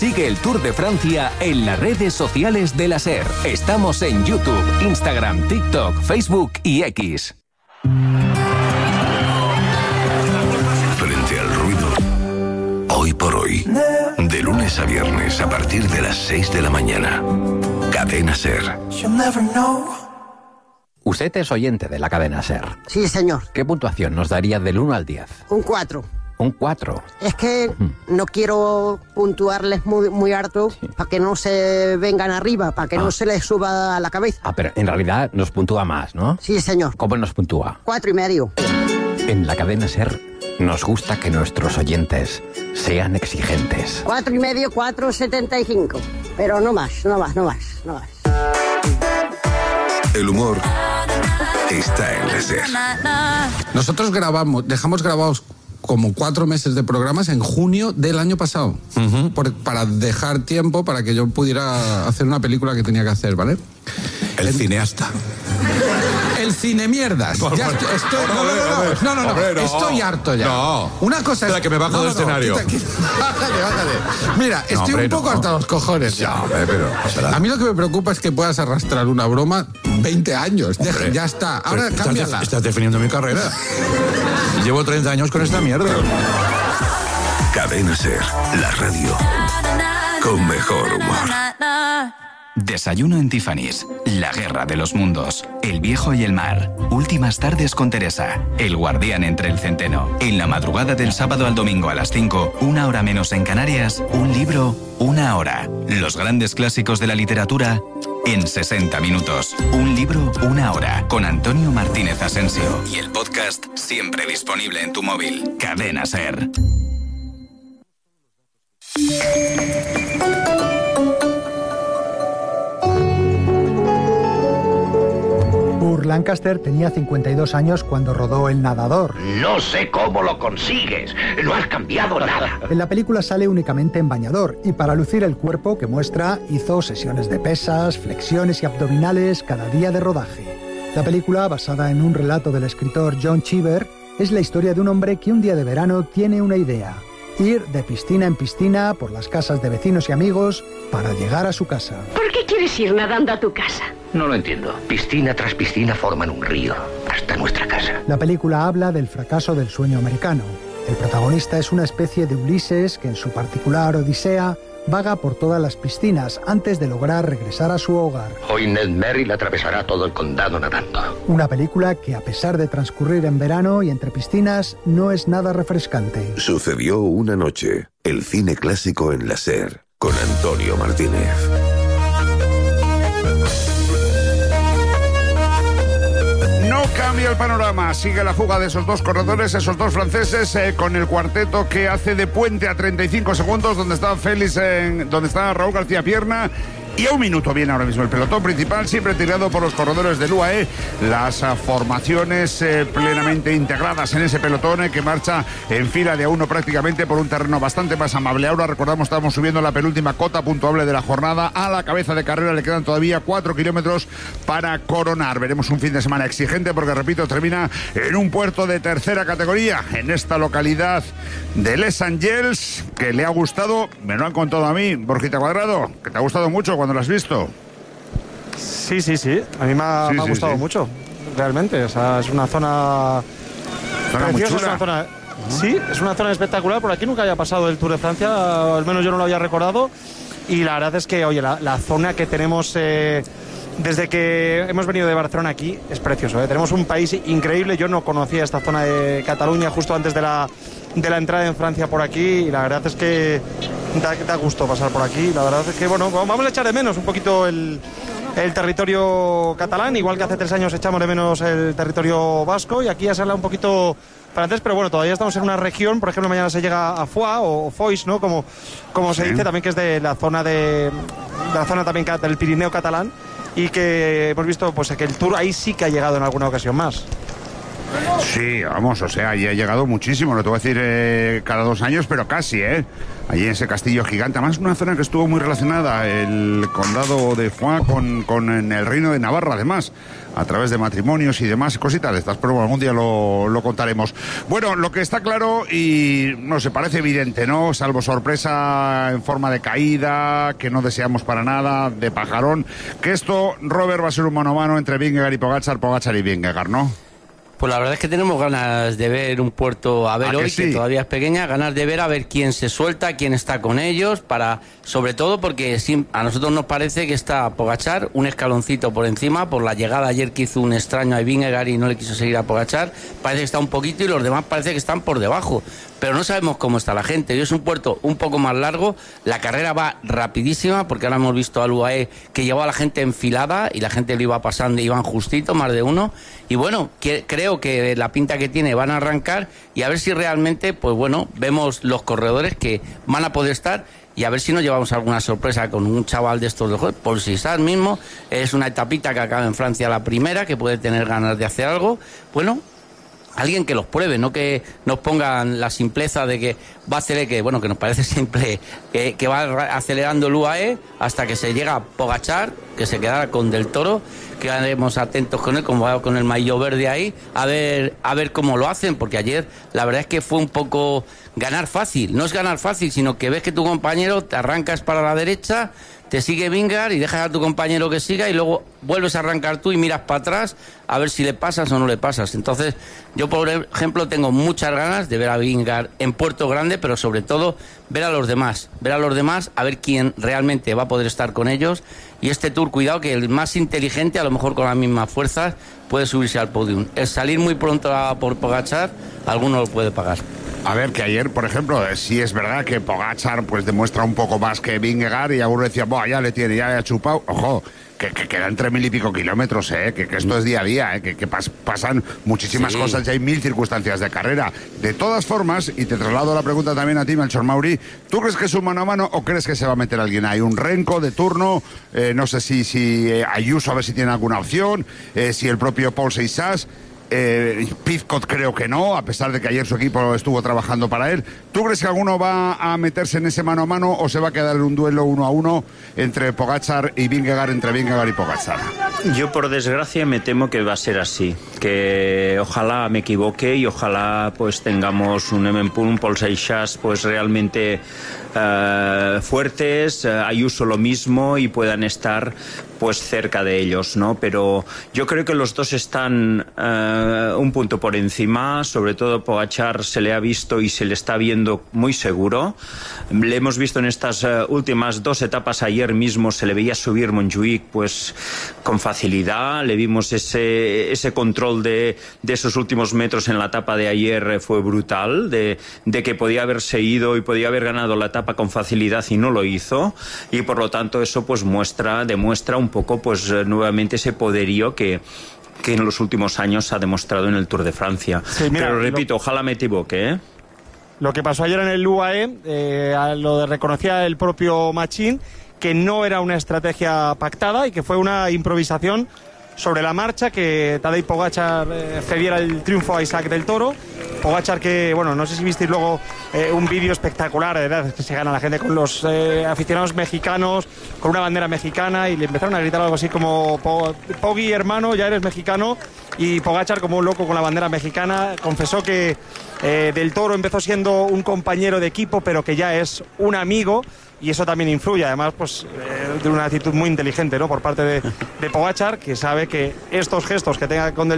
Sigue el Tour de Francia en las redes sociales de la SER. Estamos en YouTube, Instagram, TikTok, Facebook y X. Frente al ruido, hoy por hoy, de lunes a viernes a partir de las 6 de la mañana. Cadena SER. Usted es oyente de la cadena SER. Sí, señor. ¿Qué puntuación nos daría del 1 al 10? Un 4. Un 4. Es que no quiero puntuarles muy harto para que no se vengan arriba, para que no se les suba a la cabeza. Ah, pero en realidad nos puntúa más, ¿no? Sí, señor. ¿Cómo nos puntúa? 4,5. En la cadena SER nos gusta que nuestros oyentes sean exigentes. 4,5, 4,75. Pero no más. El humor está en la SER. Nosotros dejamos grabados como 4 meses de programas en junio del año pasado, para dejar tiempo para que yo pudiera hacer una película que tenía que hacer, ¿vale? El cineasta. El cine mierdas. Ya estoy, no. Estoy harto ya. No. Una cosa es que me bajo del escenario. Bájate. Mira, estoy un poco hasta los cojones ya. Pero a mí lo que me preocupa es que puedas arrastrar una broma 20 años. Ya está. Ahora cámbiala. Estás definiendo mi carrera. Llevo 30 años con esta mierda. Cadena SER, la radio con mejor humor. Desayuno en Tiffany's, la guerra de los mundos, El viejo y el mar, Últimas tardes con Teresa, El guardián entre el centeno. En la madrugada del sábado al domingo a las 5, 1 hora menos en Canarias, un libro, 1 hora. Los grandes clásicos de la literatura en 60 minutos. Un libro, 1 hora. Con Antonio Martínez Asensio. Y el podcast siempre disponible en tu móvil. Cadena SER. Burt Lancaster tenía 52 años cuando rodó El nadador. No sé cómo lo consigues, no has cambiado nada. En la película sale únicamente en bañador y para lucir el cuerpo que muestra hizo sesiones de pesas, flexiones y abdominales cada día de rodaje. La película, basada en un relato del escritor John Cheever, es la historia de un hombre que un día de verano tiene una idea: ir de piscina en piscina por las casas de vecinos y amigos para llegar a su casa. ¿Por qué quieres ir nadando a tu casa? No lo entiendo. Piscina tras piscina forman un río hasta nuestra casa. La película habla del fracaso del sueño americano. El protagonista es una especie de Ulises que en su particular odisea vaga por todas las piscinas antes de lograr regresar a su hogar. Hoy Ned Merrill atravesará todo el condado nadando. Una película que, a pesar de transcurrir en verano y entre piscinas, no es nada refrescante. Sucedió una noche. El cine clásico en la SER con Antonio Martínez. No cambia el panorama, sigue la fuga de esos dos corredores, esos dos franceses, con el cuarteto que hace de puente a 35 segundos, donde está donde está Raúl García Pierna. Y a 1 minuto viene ahora mismo el pelotón principal, siempre tirado por los corredores del UAE. Las formaciones plenamente integradas en ese pelotón que marcha en fila de a 1 prácticamente por un terreno bastante más amable. Ahora recordamos, estamos subiendo la penúltima cota puntuable de la jornada. A la cabeza de carrera le quedan todavía 4 kilómetros para coronar. Veremos un fin de semana exigente porque, repito, termina en un puerto de tercera categoría en esta localidad de Les Angeles, que le ha gustado, me lo han contado a mí, Borjita Cuadrado, que te ha gustado mucho cuando lo has visto. Sí. A mí me ha gustado mucho, realmente. O sea, es una zona preciosa, es una zona. Sí, es una zona espectacular. Por aquí nunca había pasado el Tour de Francia, al menos yo no lo había recordado. Y la verdad es que, oye, la zona que tenemos desde que hemos venido de Barcelona aquí es precioso. Tenemos un país increíble. Yo no conocía esta zona de Cataluña justo antes de la entrada en Francia por aquí, y la verdad es que da gusto pasar por aquí. La verdad es que, bueno, vamos a echar de menos un poquito el territorio catalán, igual que hace 3 años echamos de menos el territorio vasco, y aquí ya se habla un poquito francés, pero bueno, todavía estamos en una región. Por ejemplo, mañana se llega a Foix o Foix, ¿no? Como se dice, también, que es de la zona también del Pirineo catalán, y que hemos visto pues que el Tour ahí sí que ha llegado en alguna ocasión más. Sí, vamos, o sea, allí ha llegado muchísimo, no te voy a decir cada 2 años, pero casi, allí en ese castillo gigante, además una zona que estuvo muy relacionada, el condado de Foix con el reino de Navarra, además, a través de matrimonios y demás cositas de estas, pero algún día lo contaremos. Bueno, lo que está claro y no se parece evidente, ¿no? Salvo sorpresa en forma de caída, que no deseamos para nada, de pajarón, que esto, Robert, va a ser un mano a mano entre Vingegaard y Pogačar y Vingegaard, ¿no? Pues la verdad es que tenemos ganas de ver un Puerto a ver hoy, sí? que todavía es pequeña, ganas de ver a ver quién se suelta, quién está con ellos, sobre todo porque a nosotros nos parece que está Pogačar un escaloncito por encima, por la llegada ayer que hizo un extraño a Vingegaard y no le quiso seguir a Pogačar, parece que está un poquito y los demás parece que están por debajo, pero no sabemos cómo está la gente. Hoy es un Puerto un poco más largo, la carrera va rapidísima, porque ahora hemos visto al UAE que llevó a la gente enfilada y la gente lo iba pasando y iban justito, más de uno, y bueno, creo que la pinta que tiene van a arrancar y a ver si realmente, pues bueno, vemos los corredores que van a poder estar y a ver si nos llevamos alguna sorpresa con un chaval de estos de juegos. Por si sabes mismo, es una etapita que acaba en Francia la primera, que puede tener ganas de hacer algo. Bueno, alguien que los pruebe, no que nos pongan la simpleza de que va a hacer que nos parece simple, que va acelerando el UAE hasta que se llega a Pogačar, que se quedará con Del Toro, que estaremos atentos con él, como va con el maillot verde ahí, a ver cómo lo hacen, porque ayer la verdad es que fue un poco ganar fácil. No es ganar fácil, sino que ves que tu compañero te arrancas para la derecha, te sigue Vingegaard y dejas a tu compañero que siga y luego vuelves a arrancar tú y miras para atrás a ver si le pasas o no le pasas. Entonces, yo por ejemplo tengo muchas ganas de ver a Vingegaard en Puerto Grande, pero sobre todo ver a los demás, a ver quién realmente va a poder estar con ellos. Y este Tour, cuidado, que el más inteligente, a lo mejor con las mismas fuerzas, puede subirse al podium. El salir muy pronto por Pogačar, alguno lo puede pagar. A ver, que ayer, por ejemplo, sí es verdad que Pogačar pues demuestra un poco más que Vingegaard y alguno decía, ya le tiene, ya le ha chupado. Ojo, que quedan 3.000 y pico kilómetros, que esto es día a día, que pasan muchísimas cosas y hay 1000 circunstancias de carrera. De todas formas, y te traslado la pregunta también a ti, Melchor Mauri, ¿tú crees que es un mano a mano o crees que se va a meter alguien? ¿Hay un Renko de turno? No sé si Ayuso, a ver si tiene alguna opción, si el propio Paul Seixas. Pizcot creo que no, a pesar de que ayer su equipo estuvo trabajando para él. ¿Tú crees que alguno va a meterse en ese mano a mano o se va a quedar en un duelo 1-1 entre Pogačar y Vingegaard, entre Vingegaard y Pogačar? Yo por desgracia me temo que va a ser así, que ojalá me equivoque y ojalá pues tengamos un Evenepoel, un Paul Seixas pues realmente fuertes, Ayuso lo mismo y puedan estar pues cerca de ellos, ¿no? Pero yo creo que los dos están un punto por encima, sobre todo Pogačar se le ha visto y se le está viendo muy seguro. Le hemos visto en estas últimas 2 etapas, ayer mismo se le veía subir Montjuïc pues con facilidad, le vimos ese control de esos últimos metros en la etapa de ayer, fue brutal, de que podía haberse ido y podía haber ganado la etapa con facilidad y no lo hizo, y por lo tanto eso pues demuestra un poco pues nuevamente ese poderío que en los últimos años ha demostrado en el Tour de Francia. Sí, mira, pero repito, ojalá me equivoque, Lo que pasó ayer en el UAE, lo reconocía el propio Machín, que no era una estrategia pactada y que fue una improvisación sobre la marcha, que Tadej Pogačar cediera el triunfo a Isaac Del Toro. Pogačar que, bueno, no sé si visteis luego un vídeo espectacular, de verdad, que se gana la gente con los aficionados mexicanos, con una bandera mexicana, y le empezaron a gritar algo así como Pogui, hermano, ya eres mexicano, y Pogačar como un loco con la bandera mexicana. Confesó que Del Toro empezó siendo un compañero de equipo, pero que ya es un amigo, y eso también influye, además pues de una actitud muy inteligente, ¿no?, por parte de Pogačar, que sabe que estos gestos que tenga con Del